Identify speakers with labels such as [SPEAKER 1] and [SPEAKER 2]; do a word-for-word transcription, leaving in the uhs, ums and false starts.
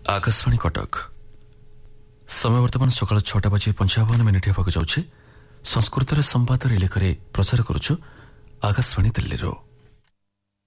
[SPEAKER 1] आकाशवाणी कटक समय वर्तमान सकाल छटा बजे पंचावन मिनिट होगा जाऊे संस्कृत संवाद लेखरे प्रचार करुछु आकाशवाणी दिल्ली।